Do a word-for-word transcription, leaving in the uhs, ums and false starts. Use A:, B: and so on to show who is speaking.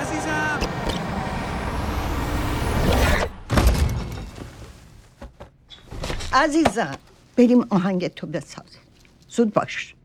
A: عزیزم.
B: عزیزم بریم آهنگ تو بساز. زود باش.